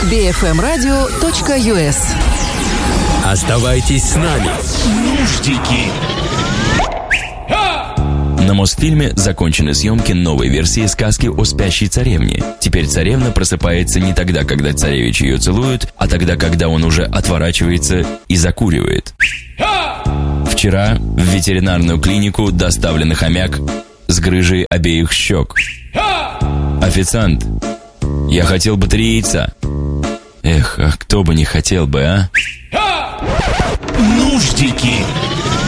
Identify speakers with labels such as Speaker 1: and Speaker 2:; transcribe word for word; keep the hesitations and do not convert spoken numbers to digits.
Speaker 1: би эф эм радио точка ю эс.
Speaker 2: Оставайтесь с нами. Нуждики.
Speaker 3: На Мосфильме закончены съемки новой версии сказки о спящей царевне. Теперь царевна просыпается не тогда, когда царевич ее целует, а тогда, когда он уже отворачивается и закуривает. Вчера в ветеринарную клинику доставлен хомяк с грыжей обеих щек. Официант, я хотел бы три яйца. Эх, а кто бы не хотел бы, а?
Speaker 2: Нуждики.